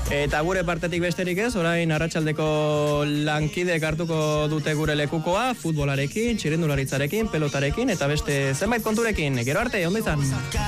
Eta gure partetik besterik ez, orain arratsaldeko lankidek hartuko dute gure lekukoa, futbolarekin, txirrindularitzarekin, pelotarekin, eta beste zenbait konturekin. Gero arte, ondo izan!